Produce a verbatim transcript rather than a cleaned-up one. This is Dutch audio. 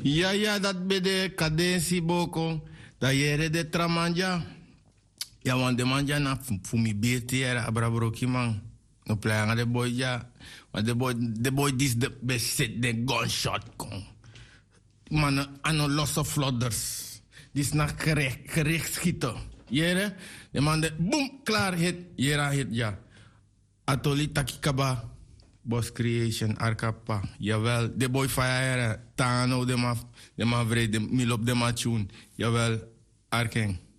Ja, ja, dat bij de cadentie boko. Dat jere de tramanja. Ja, want de manja na fumi beerti era abrabroki man. No playa de boy ja. Want de boy, de boy dis de beset de gunshot kon. Man, ano losse flodders. Dis na gericht, gericht schieten. Jere, de man de boom, klaar hit. Jera hit ja. Atoli takikaba. Boss Creation, Arkapa. Jawel, de boy fire. Tano, de ma, de ma vrede, milop de ma tune. Jawel, Arkeng.